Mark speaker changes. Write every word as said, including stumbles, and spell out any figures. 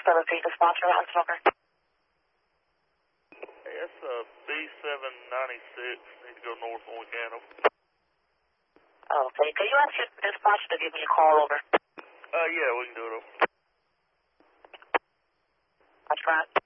Speaker 1: seven three, dispatcher, Latin Smoker.
Speaker 2: Hey, that's uh, B seven ninety-six. Need to go north on Louisiana.
Speaker 1: Okay, can you ask your dispatcher to give me a call over?
Speaker 2: Uh, yeah, we can do it over.
Speaker 1: That's right.